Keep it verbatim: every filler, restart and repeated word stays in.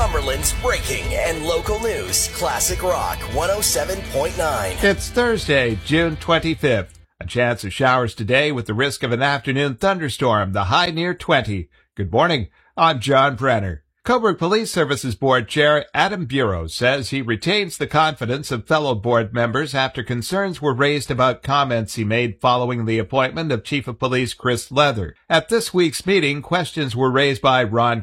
Cumberland's breaking and local news. Classic Rock one oh seven point nine. It's Thursday, June twenty-fifth. A chance of showers today with the risk of an afternoon thunderstorm, the high near twenty. Good morning. I'm John Brenner. Cobourg Police Services Board Chair Adam Bureau says he retains the confidence of fellow board members after concerns were raised about comments he made following the appointment of Chief of Police Chris Leather. At this week's meeting, questions were raised by Ron